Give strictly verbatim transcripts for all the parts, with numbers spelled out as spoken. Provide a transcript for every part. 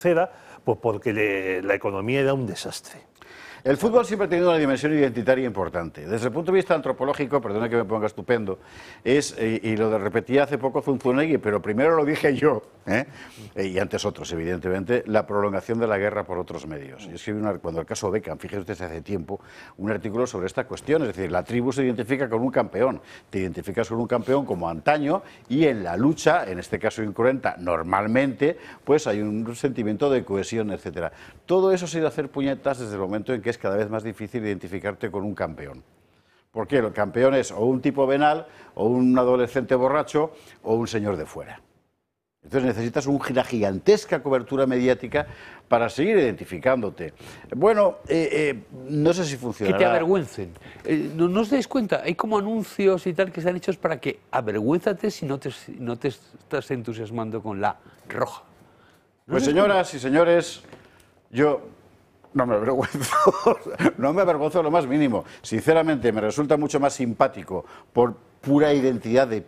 ceda, pues porque le, la economía era un desastre. El fútbol siempre ha tenido una dimensión identitaria importante. Desde el punto de vista antropológico, perdona que me ponga estupendo, es, y, y lo repetía hace poco Zunzunegui, pero primero lo dije yo, ¿eh? y antes otros, evidentemente, la prolongación de la guerra por otros medios. Yo escribí una, cuando el caso Beckham, fíjese usted hace tiempo, un artículo sobre esta cuestión, es decir, la tribu se identifica con un campeón, te identificas con un campeón como antaño, y en la lucha, en este caso incruenta, normalmente, pues hay un sentimiento de cohesión, etcétera. Todo eso se ha ido a hacer puñetas desde el momento en que es cada vez más difícil identificarte con un campeón. ¿Por qué? El campeón es o un tipo venal, o un adolescente borracho, o un señor de fuera. Entonces necesitas una gigantesca cobertura mediática para seguir identificándote. Bueno, eh, eh, no sé si funcionará. Que te avergüencen. Eh, no, no os dais cuenta, hay como anuncios y tal que están hechos para que avergüénzate si no te, no te estás entusiasmando con la roja. ¿No Pues señoras y señores, yo... No me avergüenzo, no me avergüenzo lo más mínimo. Sinceramente, me resulta mucho más simpático por pura identidad de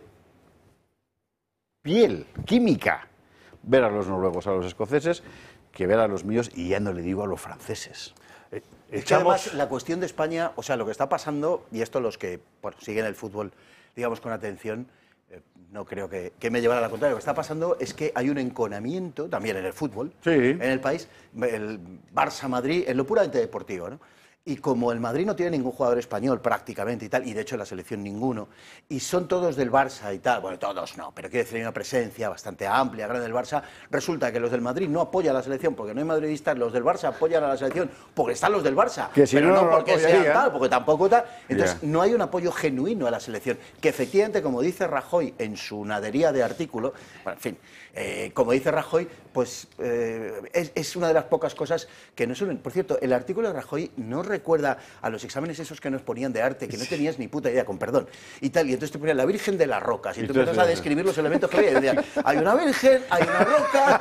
piel, química, ver a los noruegos, a los escoceses, que ver a los míos, y ya no le digo a los franceses. Eh, es que además la cuestión de España, o sea, lo que está pasando, y esto los que bueno, siguen el fútbol, digamos, con atención, eh, no creo que, que me llevara a la contraria. Lo que está pasando es que hay un enconamiento, también en el fútbol, sí, en el país, el Barça-Madrid, en lo puramente deportivo, ¿no? Y como el Madrid no tiene ningún jugador español prácticamente y tal, y de hecho en la selección ninguno, y son todos del Barça y tal, bueno, todos no, pero quiero decir, hay una presencia bastante amplia, grande del Barça, resulta que los del Madrid no apoyan a la selección porque no hay madridistas, los del Barça apoyan a la selección porque están los del Barça, que si pero no, no, no porque sean tal, porque tampoco tal. Entonces yeah. no hay un apoyo genuino a la selección, que efectivamente, como dice Rajoy en su nadería de artículo, bueno, en fin, eh, como dice Rajoy, pues eh, es, es una de las pocas cosas que nos unen. Por cierto, el artículo de Rajoy no recuerda a los exámenes esos que nos ponían de arte, que no tenías ni puta idea, con perdón, y tal, y entonces te ponían la Virgen de las Rocas, y tú empiezas a describir los elementos que había, y decías, hay una Virgen, hay una roca,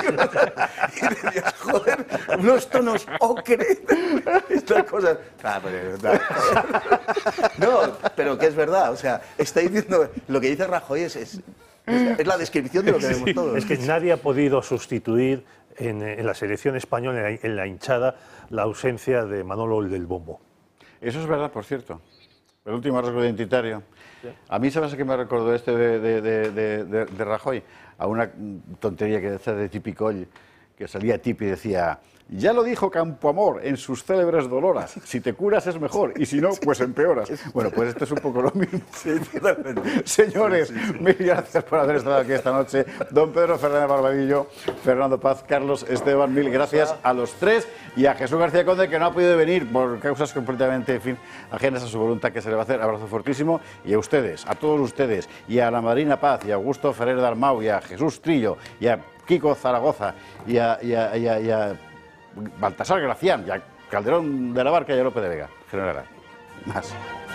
y decías, joder, unos tonos ocre, estas cosas. Ah, pero, no, pero que es verdad, o sea, está diciendo, lo que dice Rajoy es, es, es la descripción de lo que vemos todos. Es que nadie ha podido sustituir en, en la selección española, en la, en la hinchada, la ausencia de Manolo el del Bombo. Eso es verdad, por cierto. El último rasgo identitario. ¿Sí? A mí, ¿sabes a qué me recordó este de, de, de, de, de, de Rajoy? A una tontería que decía de Tipicoll, que salía Tipi y decía: ya lo dijo Campoamor en sus célebres Doloras, si te curas es mejor, y si no, pues empeoras. Bueno, pues esto es un poco lo mismo. Sí, totalmente. Señores, sí, sí, sí. mil gracias por haber estado aquí esta noche. Don Pedro Fernández Barbadillo, Fernando Paz, Carlos Esteban, mil gracias a los tres, y a Jesús García Conde, que no ha podido venir por causas completamente, en fin, ajenas a su voluntad, que se le va a hacer. Abrazo fortísimo, y a ustedes, a todos ustedes, y a la Madrina Paz, y a Augusto Ferrer Dalmau, y a Jesús Trillo, y a Kiko Zaragoza, y a... Y a, y a, y a Baltasar Gracián, y a Calderón de la Barca y a Lope de Vega, general. Más.